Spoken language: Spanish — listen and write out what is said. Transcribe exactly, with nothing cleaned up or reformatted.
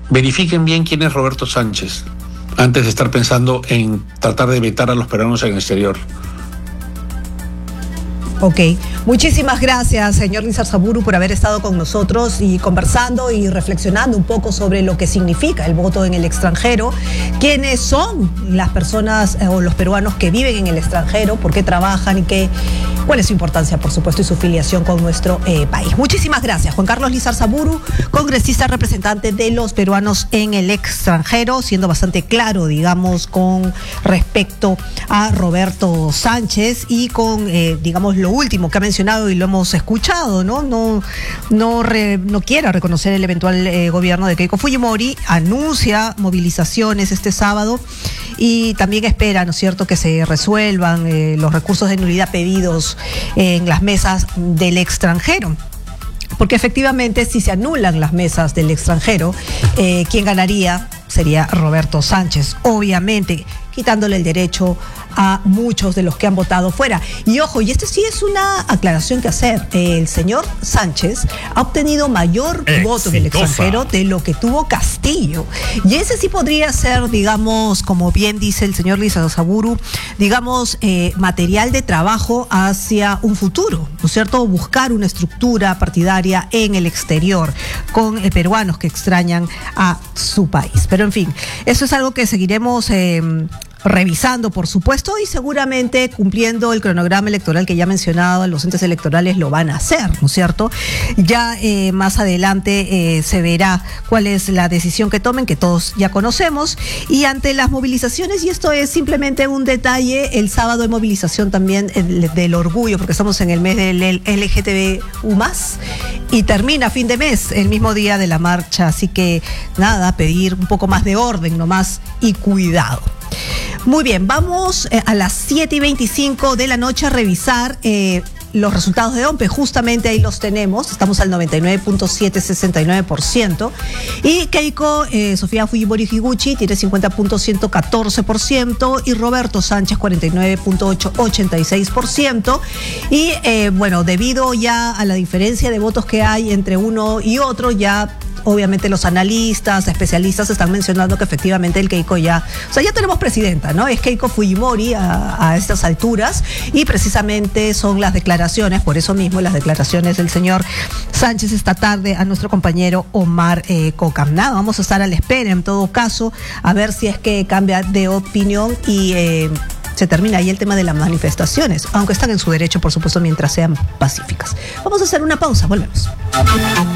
verifiquen bien quién es Roberto Sánchez antes de estar pensando en tratar de vetar a los peruanos en el exterior. Ok, muchísimas gracias, señor Lizarzaburu, por haber estado con nosotros y conversando y reflexionando un poco sobre lo que significa el voto en el extranjero, quiénes son las personas eh, o los peruanos que viven en el extranjero, por qué trabajan y qué, cuál es su importancia, por supuesto, y su filiación con nuestro eh, país. Muchísimas gracias, Juan Carlos Lizarzaburu, congresista representante de los peruanos en el extranjero, siendo bastante claro, digamos, con respecto a Roberto Sánchez y con, eh, digamos, lo último que ha mencionado y lo hemos escuchado, ¿no? No, no, re, no quiera reconocer el eventual eh, gobierno de Keiko Fujimori, anuncia movilizaciones este sábado y también espera, ¿no es cierto?, que se resuelvan eh, los recursos de nulidad pedidos en las mesas del extranjero. Porque efectivamente, si se anulan las mesas del extranjero, eh, quien ganaría sería Roberto Sánchez, obviamente, quitándole el derecho a muchos de los que han votado fuera. Y ojo, y esto sí es una aclaración que hacer. El señor Sánchez ha obtenido mayor Exitosa. voto en el extranjero de lo que tuvo Castillo. Y ese sí podría ser, digamos, como bien dice el señor Lizarzaburu, digamos, eh, material de trabajo hacia un futuro, ¿no es cierto? Buscar una estructura partidaria en el exterior con eh, peruanos que extrañan a su país. Pero en fin, eso es algo que seguiremos eh, revisando, por supuesto, y seguramente cumpliendo el cronograma electoral que ya he mencionado, los entes electorales lo van a hacer, ¿no es cierto? Ya eh, más adelante eh, se verá cuál es la decisión que tomen, que todos ya conocemos, y ante las movilizaciones, y esto es simplemente un detalle, el sábado hay movilización también el, del orgullo, porque estamos en el mes del L G T B U más, y termina a fin de mes, el mismo día de la marcha, así que nada, pedir un poco más de orden nomás y cuidado. Muy bien, vamos a las siete y veinticinco de la noche a revisar eh, los resultados de OMPE. Justamente ahí los tenemos, estamos al noventa y nueve punto setecientos sesenta y nueve por ciento. Y Keiko eh, Sofía Fujimori Higuchi tiene cincuenta punto ciento catorce por ciento y Roberto Sánchez cuarenta y nueve punto ochenta y seis por ciento. Y eh, bueno, debido ya a la diferencia de votos que hay entre uno y otro, ya obviamente los analistas, especialistas están mencionando que efectivamente el Keiko ya, o sea, ya tenemos presidenta, ¿no? Es Keiko Fujimori a, a estas alturas y precisamente son las declaraciones, por eso mismo las declaraciones del señor Sánchez esta tarde a nuestro compañero Omar eh, Cocam. Nada, vamos a estar a la espera en todo caso, a ver si es que cambia de opinión y eh, se termina ahí el tema de las manifestaciones, aunque están en su derecho, por supuesto, mientras sean pacíficas. Vamos a hacer una pausa, volvemos.